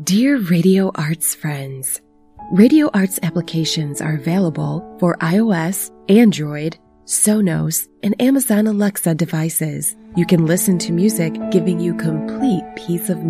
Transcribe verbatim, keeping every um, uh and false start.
Dear Radio Arts friends, Radio Arts applications are available for iOS, Android, Sonos, and Amazon Alexa devices. You can listen to music giving you complete peace of mind.